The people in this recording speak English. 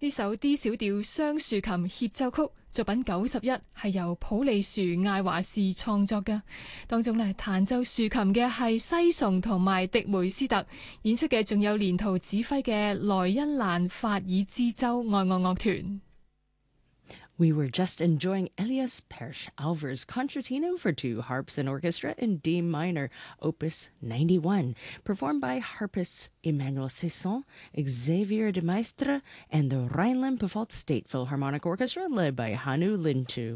呢首 D 小調雙豎琴協奏曲作品91係由普利殊艾華士創作嘅，當中咧彈奏豎琴嘅係西崇同埋迪梅斯特，演出嘅仲有連途指揮嘅萊茵蘭法爾茲州愛樂樂團。 We were just enjoying Elias Persch Alvar's Concertino for 2 harps and orchestra in D minor, Opus 91, performed by harpists Emmanuel Cesson, Xavier de Maistre, and the Rhineland-Pfalz State Philharmonic Orchestra led by Hannu Lintu.